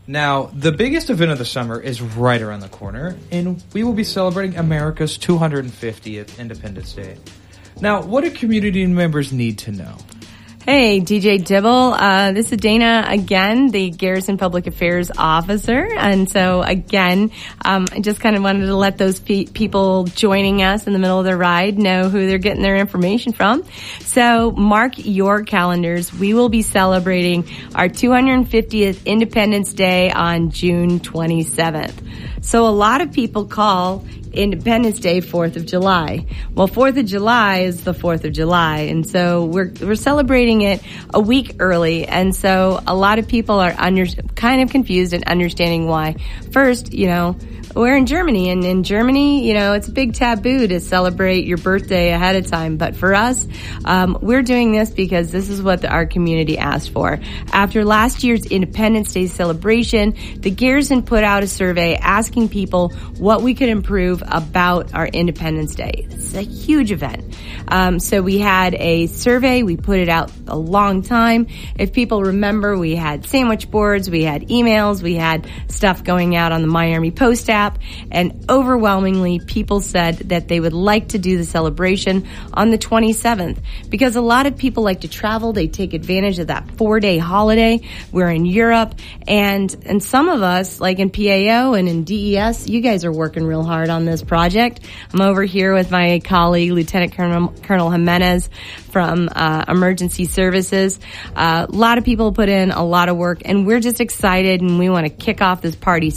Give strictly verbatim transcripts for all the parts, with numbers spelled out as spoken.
Now, the biggest event of the summer is right around the corner, and we will be celebrating America's two hundred fiftieth Independence Day. Now, what do community members need to know? Hey, D J Dibble. Uh, this is Dana again, the Garrison Public Affairs Officer. And so again, um, I just kind of wanted to let those pe- people joining us in the middle of their ride know who they're getting their information from. So mark your calendars. We will be celebrating our two hundred fiftieth Independence Day on June twenty-seventh. So a lot of people call Independence Day fourth of July. Well, fourth of July is the fourth of July, and so we're we're celebrating it a week early, and so a lot of people are under, kind of confused and understanding why. First, you know, we're in Germany, and in Germany, you know, it's a big taboo to celebrate your birthday ahead of time. But for us, um, we're doing this because this is what the, our community asked for. After last year's Independence Day celebration, the Garrison put out a survey asking people what we could improve about our Independence Day. It's a huge event. Um, so we had a survey. We put it out a long time. If people remember, we had sandwich boards, we had emails, we had stuff going out on the My Army Post app. And overwhelmingly, people said that they would like to do the celebration on the twenty-seventh because a lot of people like to travel. They take advantage of that four-day holiday. We're in Europe, and and some of us, like in P A O and in D E S, you guys are working real hard on this project. I'm over here with my colleague, Lieutenant Colonel, Colonel Jimenez from uh, Emergency Services. Uh, a lot of people put in a lot of work, and we're just excited, and we want to kick off this party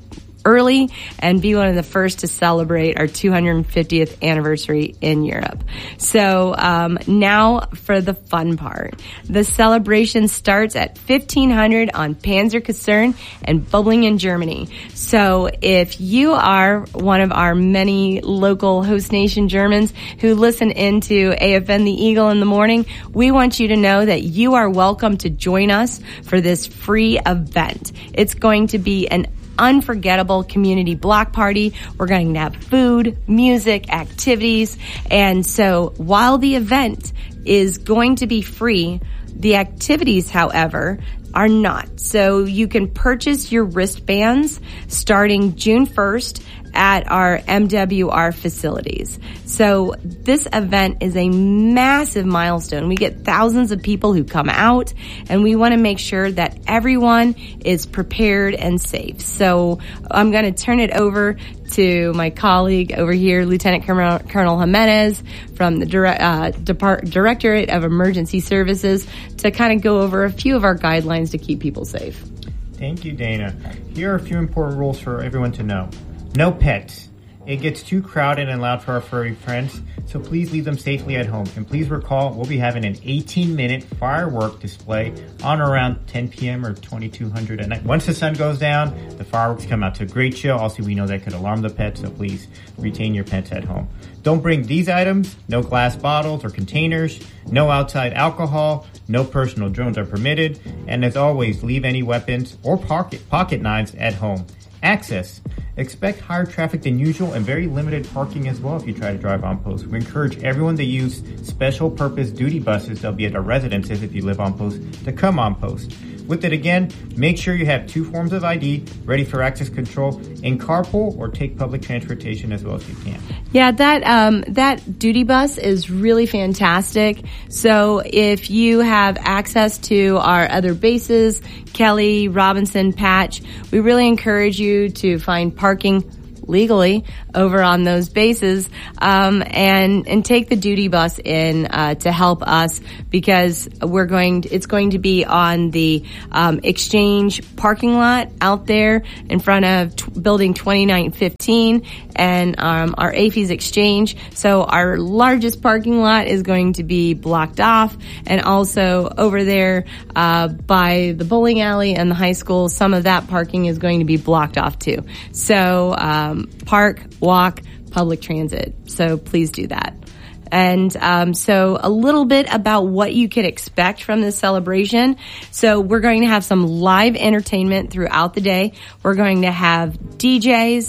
early and be one of the first to celebrate our two hundred fiftieth anniversary in Europe. So um, now for the fun part. The celebration starts at fifteen hundred on Panzerkaserne and Böblingen, Germany. So if you are one of our many local host nation Germans who listen into A F N the Eagle in the morning, we want you to know that you are welcome to join us for this free event. It's going to be an unforgettable community block party. We're going to have food, music, activities. And so while the event is going to be free, the activities, however, are not. So you can purchase your wristbands starting June first at our M W R facilities. So this event is a massive milestone. We get thousands of people who come out, and we want to make sure that everyone is prepared and safe. So I'm going to turn it over to my colleague over here, Lieutenant Colonel, Colonel Jimenez from the Dire- uh, Depart- Directorate of Emergency Services to kind of go over a few of our guidelines to keep people safe. Thank you, Dana. Here are a few important rules for everyone to know. No pets. It gets too crowded and loud for our furry friends, so please leave them safely at home. And please recall, we'll be having an eighteen minute firework display on around ten p.m. or twenty-two hundred at night. Once the sun goes down, the fireworks come out to a great show. Also, we know that could alarm the pets, so please retain your pets at home. Don't bring these items. No glass bottles or containers. No outside alcohol. No personal drones are permitted. And as always, leave any weapons or pocket, pocket knives at home. Access. Expect higher traffic than usual and very limited parking as well if you try to drive on post. We encourage everyone to use special purpose duty buses that'll be at our residences if you live on post to come on post. With it again, make sure you have two forms of I D ready for access control and carpool or take public transportation as well as you can. Yeah, that um, that duty bus is really fantastic. So if you have access to our other bases, Kelly, Robinson, Patch, we really encourage you to find parking legally over on those bases, um, and and take the duty bus in uh, to help us because we're going. To, it's going to be on the um, Exchange parking lot out there in front of t- Building twenty-nine fifteen and um, our A F E's Exchange. So our largest parking lot is going to be blocked off, and also over there uh, by the bowling alley and the high school, some of that parking is going to be blocked off too. So. Um, Park, walk, public transit. So please do that. And um, so a little bit about what you can expect from this celebration. So we're going to have some live entertainment throughout the day. We're going to have D Js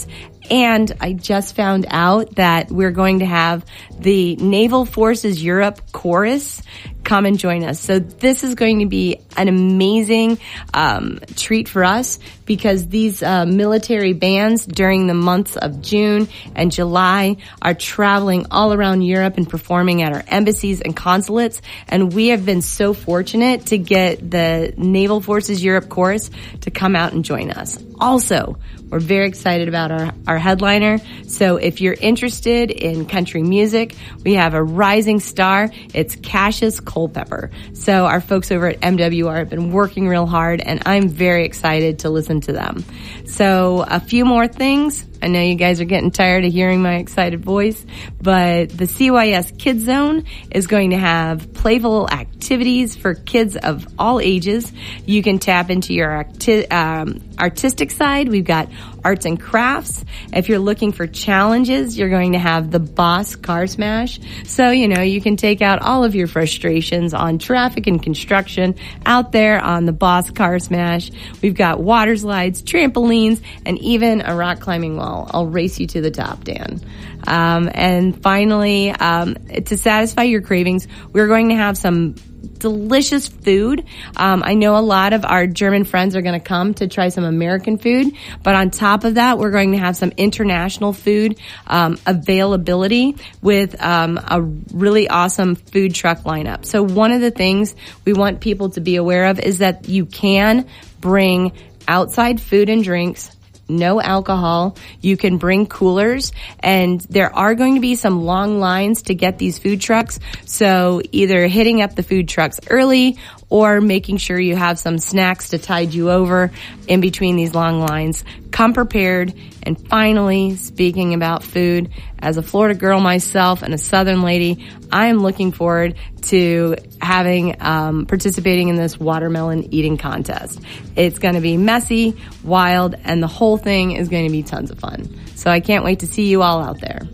And I just found out that we're going to have the Naval Forces Europe Chorus come and join us. So this is going to be an amazing um, treat for us because these uh, military bands during the months of June and July are traveling all around Europe and performing at our embassies and consulates. And we have been so fortunate to get the Naval Forces Europe Chorus to come out and join us. Also, we're very excited about our, our headliner. So if you're interested in country music, we have a rising star. It's Cassius Culpepper. So our folks over at M W R have been working real hard, and I'm very excited to listen to them. So a few more things. I know you guys are getting tired of hearing my excited voice, but the C Y S Kids Zone is going to have playful activities for kids of all ages. You can tap into your acti- um, artistic side. We've got arts and crafts. If you're looking for challenges, you're going to have the Boss Car Smash. So, you know, you can take out all of your frustrations on traffic and construction out there on the Boss Car Smash. We've got water slides, trampolines, and even a rock climbing wall. I'll race you to the top, Dan. Um, and finally, um, to satisfy your cravings, we're going to have some delicious food. Um, I know a lot of our German friends are going to come to try some American food, but on top of that, we're going to have some international food um, availability with um, a really awesome food truck lineup. So one of the things we want people to be aware of is that you can bring outside food and drinks, no alcohol. You can bring coolers, and there are going to be some long lines to get these food trucks. So either hitting up the food trucks early or making sure you have some snacks to tide you over in between these long lines. Come prepared. And finally, speaking about food, as a Florida girl myself and a Southern lady, I am looking forward to having, um, participating in this watermelon eating contest. It's going to be messy, wild, and the whole thing is going to be tons of fun. So I can't wait to see you all out there.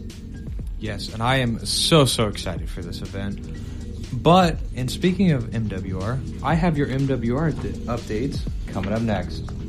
Yes, and I am so, so excited for this event. But, and speaking of M W R, I have your M W R th- updates coming up next.